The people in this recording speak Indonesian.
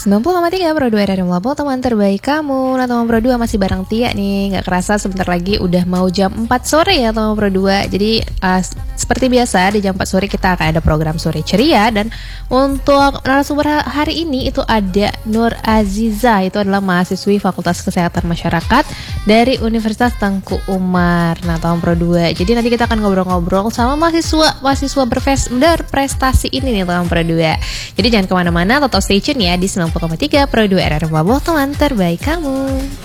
90,3 Pro 2 dari Melabu, teman terbaik kamu. Nah, teman Pro 2 masih bareng Tia nih. Gak kerasa sebentar lagi udah mau jam 4 sore ya teman Pro 2. Jadi seperti biasa di jam 4 sore kita akan ada program Sore Ceria. Dan untuk narasumber hari ini itu ada Nur Aziza. Itu adalah mahasiswi Fakultas Kesehatan Masyarakat dari Universitas Tengku Umar. Nah, teman Pro 2. Jadi nanti kita akan ngobrol-ngobrol sama mahasiswa berprestasi ini nih teman Pro 2. Jadi jangan kemana-mana, tetap stay tune ya di 90,3 Pro 2 RRI Melabu, teman terbaik kamu.